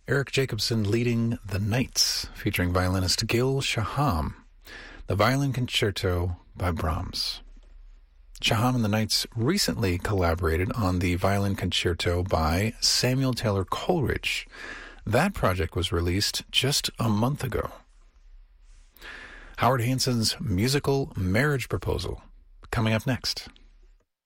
Eric Jacobson leading The Knights, featuring violinist Gil Shaham. The Violin Concerto by Brahms. Shaham and the Knights recently collaborated on the Violin Concerto by Samuel Taylor Coleridge. That project was released just a month ago. Howard Hanson's musical Marriage Proposal, coming up next.